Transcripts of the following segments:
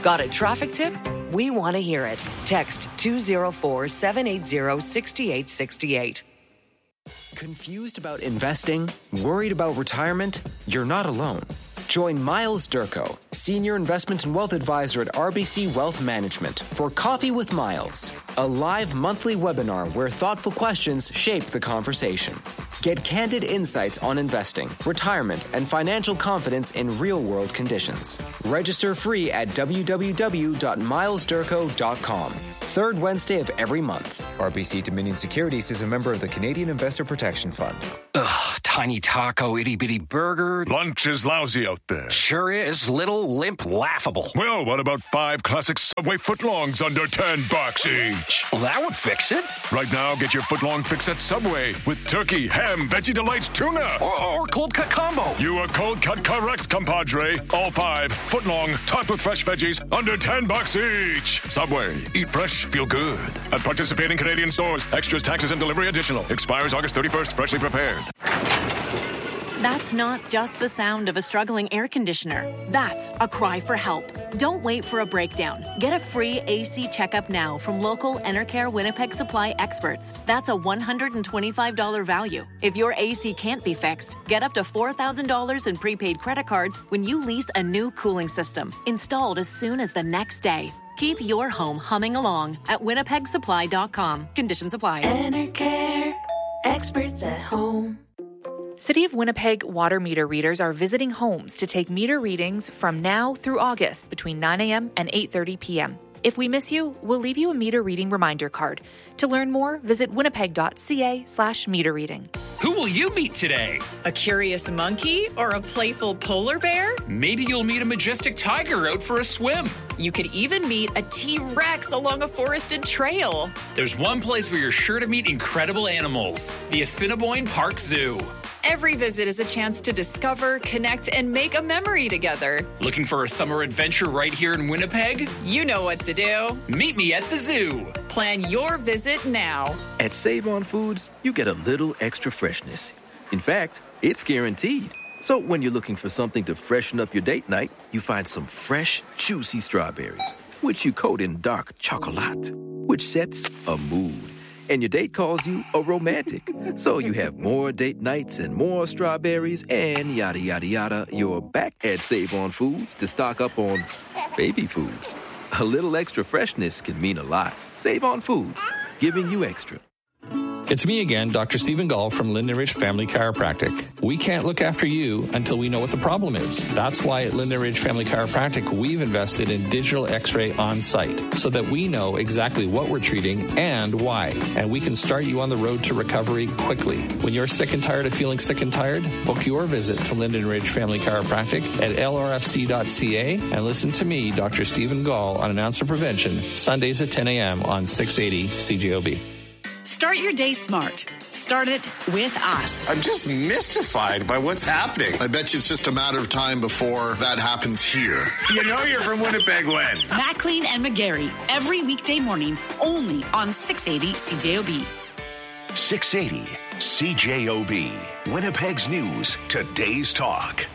Got a traffic tip? We want to hear it. Text 204-780-6868. Confused about investing? Worried about retirement? You're not alone. Join Miles Durko, Senior Investment and Wealth Advisor at RBC Wealth Management, for Coffee with Miles, a live monthly webinar where thoughtful questions shape the conversation. Get candid insights on investing, retirement, and financial confidence in real-world conditions. Register free at www.milesdurko.com. Third Wednesday of every month. RBC Dominion Securities is a member of the Canadian Investor Protection Fund. Ugh, tiny taco, itty-bitty burger. Lunch is lousy out there. Sure is. Little, limp, laughable. Well, what about 5 classic Subway footlongs under $10 each? Well, that would fix it. Right now, get your footlong fix at Subway with turkey, ham, Veggie Delights, tuna. Or cold cut combo. You are cold cut correct, compadre. All 5 footlong, topped with fresh veggies, under $10 each. Subway. Eat fresh, feel good. At participating Canadian stores. Extras, taxes, and delivery additional. Expires August 31st. Freshly prepared. That's not just the sound of a struggling air conditioner. That's a cry for help. Don't wait for a breakdown. Get a free AC checkup now from local Enercare Winnipeg Supply experts. That's a $125 value. If your AC can't be fixed, get up to $4,000 in prepaid credit cards when you lease a new cooling system, installed as soon as the next day. Keep your home humming along at winnipegsupply.com. Conditions apply. Enercare, experts at home. City of Winnipeg water meter readers are visiting homes to take meter readings from now through August between 9 a.m. and 8:30 p.m. If we miss you, we'll leave you a meter reading reminder card. To learn more, visit winnipeg.ca/meter reading. Who will you meet today? A curious monkey or a playful polar bear? Maybe you'll meet a majestic tiger out for a swim. You could even meet a T-Rex along a forested trail. There's one place where you're sure to meet incredible animals, the Assiniboine Park Zoo. Every visit is a chance to discover, connect, and make a memory together. Looking for a summer adventure right here in Winnipeg? You know what to do. Meet me at the zoo. Plan your visit now. At Save On Foods, you get a little extra freshness. In fact, it's guaranteed. So when you're looking for something to freshen up your date night, you find some fresh, juicy strawberries, which you coat in dark chocolate, which sets a mood. And your date calls you a romantic. So you have more date nights and more strawberries and yada, yada, yada. You're back at Save On Foods to stock up on baby food. A little extra freshness can mean a lot. Save On Foods, giving you extra. It's me again, Dr. Stephen Gall from Linden Ridge Family Chiropractic. We can't look after you until we know what the problem is. That's why at Linden Ridge Family Chiropractic, we've invested in digital x-ray on site so that we know exactly what we're treating and why. And we can start you on the road to recovery quickly. When you're sick and tired of feeling sick and tired, book your visit to Linden Ridge Family Chiropractic at lrfc.ca and listen to me, Dr. Stephen Gall, on Announcer Prevention, Sundays at 10 a.m. on 680 CJOB. Start your day smart. Start it with us. I'm just mystified by what's happening. I bet you it's just a matter of time before that happens here. You know you're from Winnipeg when? Maclean and McGarry, every weekday morning, only on 680 CJOB. 680 CJOB. Winnipeg's News, today's talk.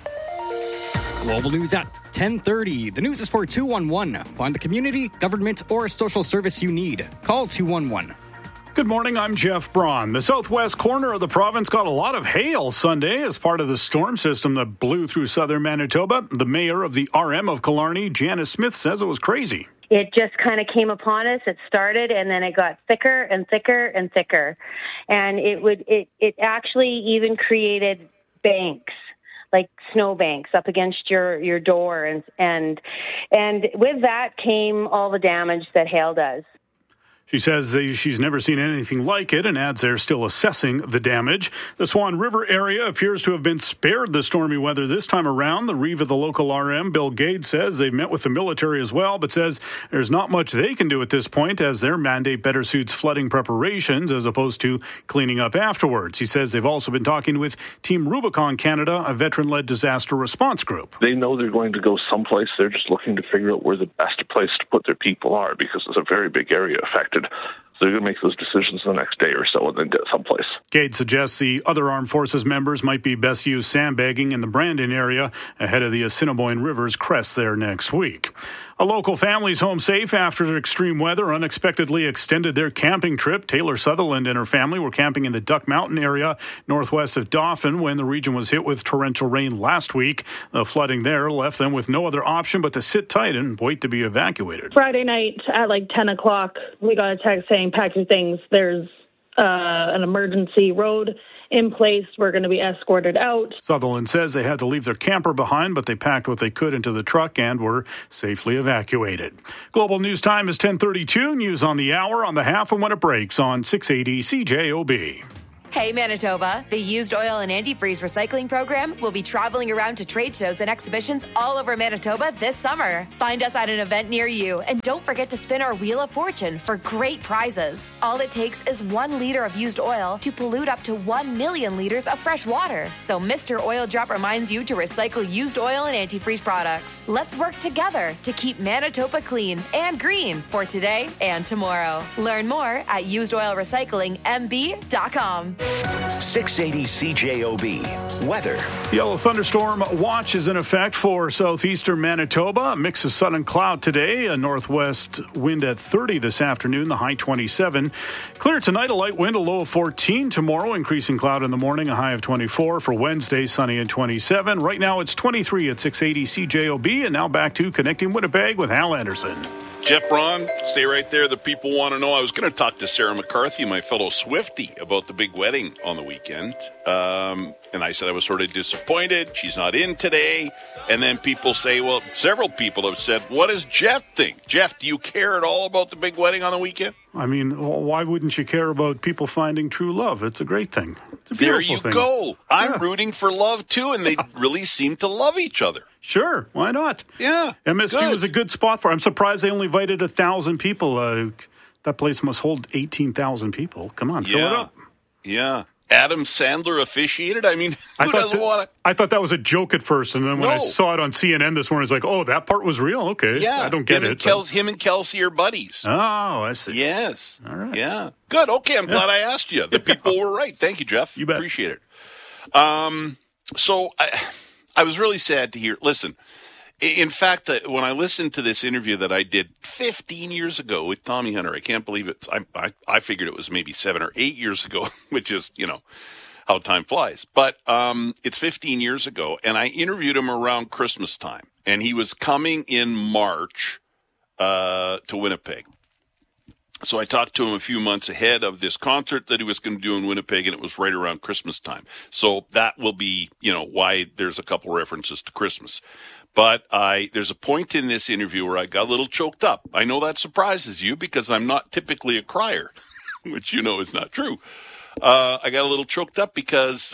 Global news at 10:30. The news is for 211. Find the community, government, or social service you need. Call 211. Good morning, I'm Jeff Braun. The southwest corner of the province got a lot of hail Sunday as part of the storm system that blew through southern Manitoba. The mayor of the RM of Killarney, Janice Smith, says it was crazy. It just kind of came upon us. It started, and then it got thicker and thicker and thicker. And it actually even created banks, like snowbanks up against your door. And with that came all the damage that hail does. She says she's never seen anything like it and adds they're still assessing the damage. The Swan River area appears to have been spared the stormy weather this time around. The reeve of the local RM, Bill Gade, says they've met with the military as well, but says there's not much they can do at this point as their mandate better suits flooding preparations as opposed to cleaning up afterwards. He says they've also been talking with Team Rubicon Canada, a veteran-led disaster response group. They know they're going to go someplace. They're just looking to figure out where the best place to put their people are because it's a very big area affected. So they're going to make those decisions the next day or so and then get someplace. Gade suggests the other armed forces members might be best used sandbagging in the Brandon area ahead of the Assiniboine River's crest there next week. A local family's home safe after extreme weather unexpectedly extended their camping trip. Taylor Sutherland and her family were camping in the Duck Mountain area northwest of Dauphin when the region was hit with torrential rain last week. The flooding there left them with no other option but to sit tight and wait to be evacuated. Friday night at like 10 o'clock, we got a text saying, pack your things. There's an emergency road in place. We're going to be escorted out. Sutherland says they had to leave their camper behind, but they packed what they could into the truck and were safely evacuated. Global News Time is 10:32. News on the hour, on the half, and when it breaks on 680 CJOB. Hey, Manitoba. The Used Oil and Antifreeze Recycling Program will be traveling around to trade shows and exhibitions all over Manitoba this summer. Find us at an event near you, and don't forget to spin our Wheel of Fortune for great prizes. All it takes is 1 liter of used oil to pollute up to 1 million liters of fresh water. So Mr. Oil Drop reminds you to recycle used oil and antifreeze products. Let's work together to keep Manitoba clean and green for today and tomorrow. Learn more at usedoilrecyclingmb.com. 680 CJOB. Weather. Yellow thunderstorm watch is in effect for southeastern Manitoba. A mix of sun and cloud today. A northwest wind at 30 this afternoon, the high 27. Clear tonight, a light wind, a low of 14. Tomorrow, increasing cloud in the morning, a high of 24. For Wednesday, sunny at 27. Right now, it's 23 at 680 CJOB. And now back to Connecting Winnipeg with Hal Anderson. Jeff Braun, stay right there. The people want to know. I was going to talk to Sarah McCarthy, my fellow Swiftie, about the big wedding on the weekend. And I said I was sort of disappointed. She's not in today. And then people say, well, several people have said, what does Jeff think? Jeff, do you care at all about the big wedding on the weekend? I mean, why wouldn't you care about people finding true love? It's a great thing. It's a beautiful thing. There you go. I'm rooting for love, too, and they really seem to love each other. Sure, why not? Yeah, MSG was a good spot for it. I'm surprised they only invited 1,000 people. That place must hold 18,000 people. Come on, fill it up. Yeah. Adam Sandler officiated. I mean, who doesn't want to? I thought that was a joke at first, and then when I saw it on CNN this morning, I was like, oh, that part was real? Okay, yeah, I don't get it. Him and Kelsey are buddies. Oh, I see. Yes. All right. Yeah. Good. Okay, I'm glad I asked you. The people were right. Thank you, Jeff. You bet. Appreciate it. So I was really sad to hear. Listen, in fact, when I listened to this interview that I did 15 years ago with Tommy Hunter, I can't believe it. I figured it was maybe 7 or 8 years ago, which is, how time flies. But it's 15 years ago, and I interviewed him around Christmas time, and he was coming in March to Winnipeg. So I talked to him a few months ahead of this concert that he was going to do in Winnipeg, and it was right around Christmas time. So that will be, why there's a couple references to Christmas. But there's a point in this interview where I got a little choked up. I know that surprises you because I'm not typically a crier, which is not true. I got a little choked up because,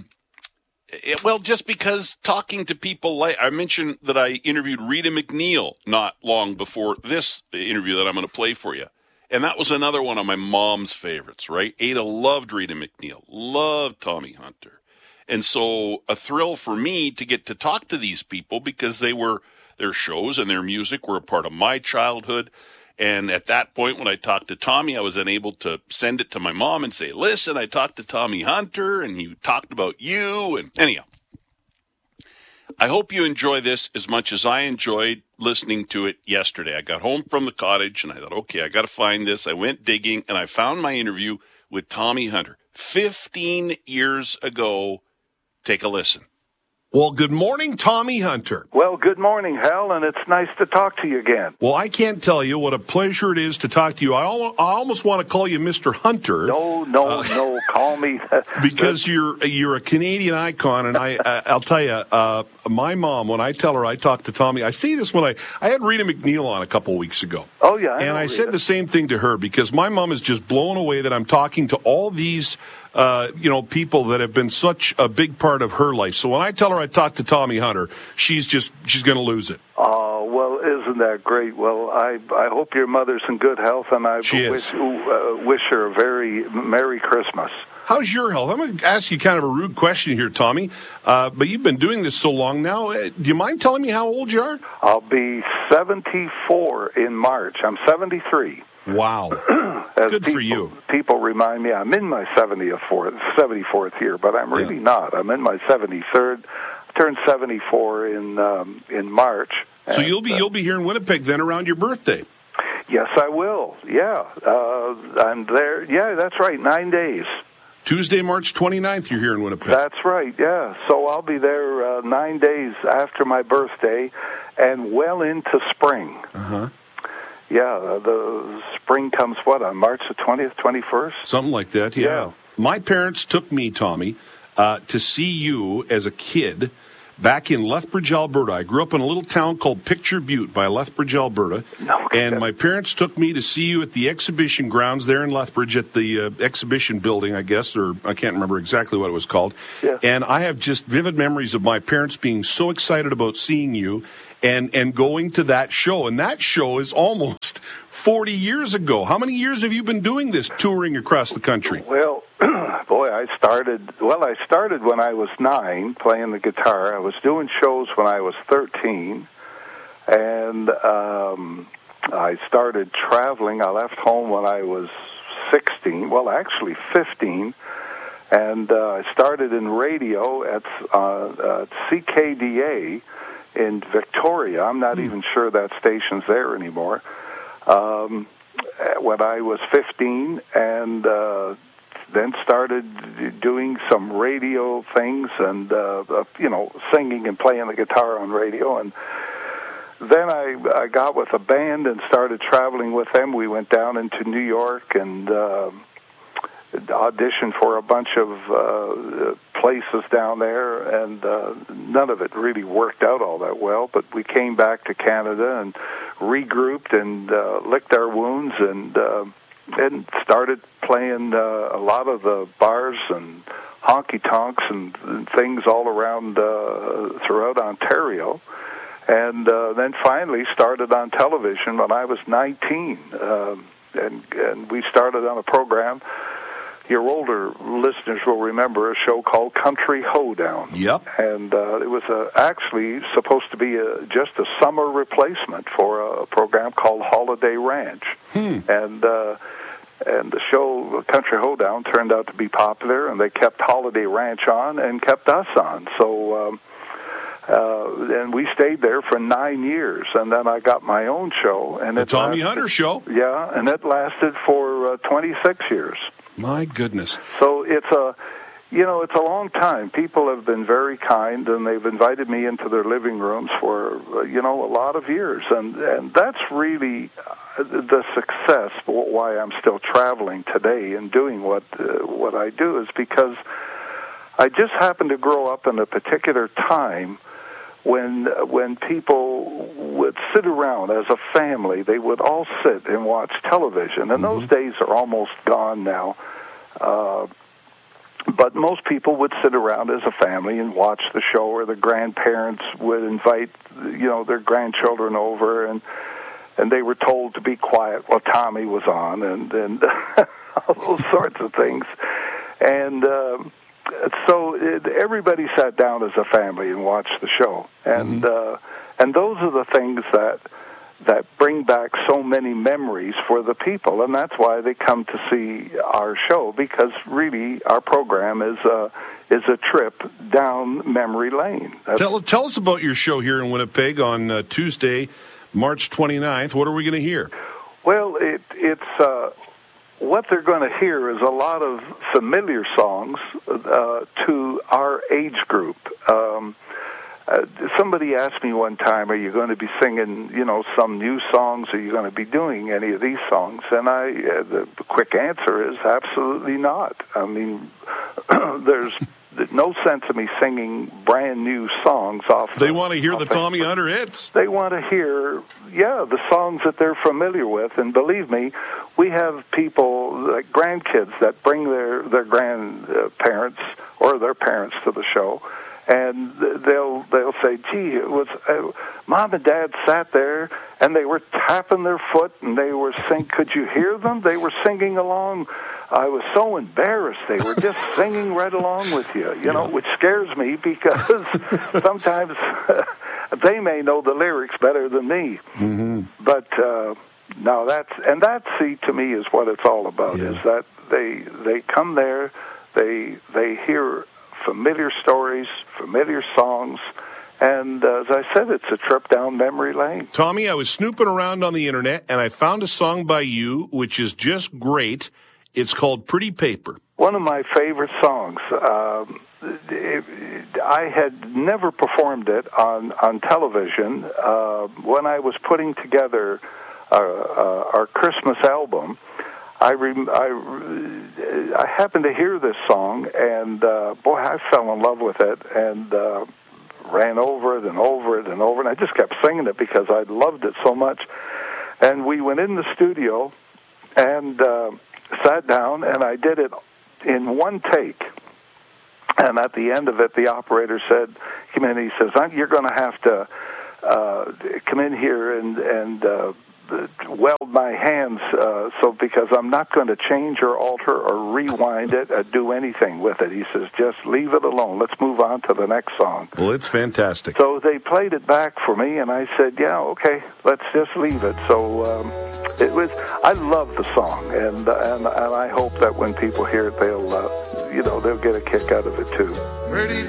just because talking to people I mentioned that I interviewed Rita McNeil not long before this interview that I'm going to play for you. And that was another one of my mom's favorites, right? Ada loved Rita McNeil, loved Tommy Hunter. And so a thrill for me to get to talk to these people because their shows and their music were a part of my childhood. And at that point, when I talked to Tommy, I was then able to send it to my mom and say, listen, I talked to Tommy Hunter and he talked about you. And anyhow, I hope you enjoy this as much as I enjoyed listening to it yesterday. I got home from the cottage and I thought, okay, I got to find this. I went digging and I found my interview with Tommy Hunter 15 years ago. Take a listen. Well, good morning, Tommy Hunter. Well, good morning, Hal, and it's nice to talk to you again. Well, I can't tell you what a pleasure it is to talk to you. I almost want to call you Mr. Hunter. No, call me. Because you're a Canadian icon, and I'll tell you, my mom, when I tell her I talked to Tommy, I see this when I had Rita McNeil on a couple of weeks ago. Oh, yeah. And I said the same thing to her because my mom is just blown away that I'm talking to all these people that have been such a big part of her life. So when I tell her I talked to Tommy Hunter, she's going to lose it. Oh, well, isn't that great? Well, I hope your mother's in good health, and I wish her a very Merry Christmas. How's your health? I'm going to ask you kind of a rude question here, Tommy, but you've been doing this so long now. Do you mind telling me how old you are? I'll be 74 in March. I'm 73. Wow. Good for you. People remind me I'm in my 74th year, but I'm really not. I'm in my 73rd. I turned 74 in March, So you'll be here in Winnipeg then around your birthday. Yes, I will. Yeah, I'm there. Yeah, that's right. 9 days. Tuesday, March 29th, you're here in Winnipeg. That's right, yeah. So I'll be there 9 days after my birthday and well into spring. Uh-huh. Yeah, the spring comes, on March the 20th, 21st? Something like that, yeah. My parents took me, Tommy, to see you as a kid back in Lethbridge, Alberta. I grew up in a little town called Picture Butte by Lethbridge, Alberta. And my parents took me to see you at the exhibition grounds there in Lethbridge at the exhibition building, I guess, or I can't remember exactly what it was called. Yeah. And I have just vivid memories of my parents being so excited about seeing you and going to that show. And that show is almost 40 years ago. How many years have you been doing this, touring across the country? Well, boy, I started when I was 9 playing the guitar. I was doing shows when I was 13, and I started traveling. I left home when I was 16, well, actually 15, and I started in radio at CKDA in Victoria. I'm not even sure that station's there anymore. When I was 15, and then started doing some radio things and, singing and playing the guitar on radio. And then I got with a band and started traveling with them. We went down into New York and auditioned for a bunch of places down there, and none of it really worked out all that well. But we came back to Canada and regrouped and licked our wounds and started playing a lot of the bars and honky-tonks and things all around throughout Ontario. And then finally started on television when I was 19. And we started on a program. Your older listeners will remember a show called Country Hoedown. Yep. And it was actually supposed to be just a summer replacement for a program called Holiday Ranch. And the show Country Hoedown turned out to be popular, and they kept Holiday Ranch on and kept us on. So, and we stayed there for 9 years, and then I got my own show. And the Tommy Hunter Show. Yeah, and it lasted for 26 years. My goodness. So it's a long time. People have been very kind, and they've invited me into their living rooms for, a lot of years. And that's really the success, why I'm still traveling today and doing what I do, is because I just happened to grow up in a particular time when people would sit around as a family. They would all sit and watch television, and those days are almost gone now. But most people would sit around as a family and watch the show, or the grandparents would invite, their grandchildren over, and they were told to be quiet while Tommy was on, and all those sorts of things. And so everybody sat down as a family and watched the show, and those are the things that bring back so many memories for the people, and that's why they come to see our show, because really our program is a trip down memory lane. Tell us about your show here in Winnipeg on Tuesday, March 29th. What are we going to hear? Well, it's what they're going to hear is a lot of familiar songs to our age group. Somebody asked me one time, are you going to be singing, some new songs? Are you going to be doing any of these songs? And the quick answer is absolutely not. I mean, there's no sense of me singing brand new songs off. They want to hear the Tommy Hunter hits. They want to hear, the songs that they're familiar with. And believe me, we have people, like grandkids, that bring their grandparents or their parents to the show. And they'll say, gee, it was Mom and Dad sat there and they were tapping their foot and they were singing. Could you hear them? They were singing along. I was so embarrassed. They were just singing right along with you, which scares me, because sometimes they may know the lyrics better than me. Mm-hmm. But no, that to me is what it's all about. Is that they come there, they hear familiar stories, familiar songs, And as I said, it's a trip down memory lane. Tommy, I was snooping around on the internet, and I found a song by you, which is just great. It's called Pretty Paper. One of my favorite songs. I had never performed it on television. When I was putting together our Christmas album, I happened to hear this song, and boy, I fell in love with it, and ran over it and over it and over it. And I just kept singing it because I loved it so much. And we went in the studio and sat down, and I did it in one take. And at the end of it, the operator said, "Come in." He says, "You're going to have to come in here and weld my hands, because I'm not going to change or alter or rewind it or do anything with it." He says, "Just leave it alone. Let's move on to the next song." Well, it's fantastic. So they played it back for me, and I said, "Yeah, okay, let's just leave it." So I love the song, and I hope that when people hear it, they'll get a kick out of it too.